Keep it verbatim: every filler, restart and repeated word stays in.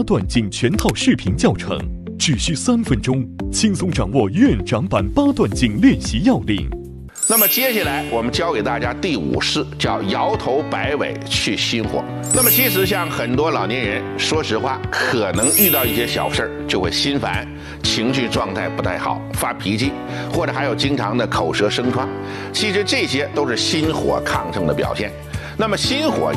段锦全套视频教程，只需三分钟，轻松掌握院长版八段锦练习要领。 那么接下来我们教给大家第五式，叫摇头摆尾去心火。那么其实像很多老年人，说实话，可能遇到一些小事儿就会心烦，情绪状态不太好，发脾气，或者还有经常的口舌生疮。其实这些都是心火亢盛的表现。那么心火